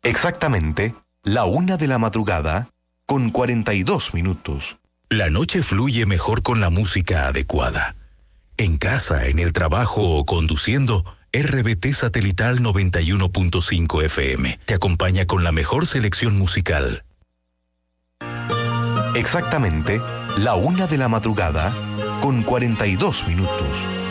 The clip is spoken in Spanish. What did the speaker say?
Exactamente, la 1:00 con 42 minutos. La noche fluye mejor con la música adecuada. En casa, en el trabajo o conduciendo, RBT Satelital 91.5 FM te acompaña con la mejor selección musical. Exactamente, la 1:00 con 42 minutos.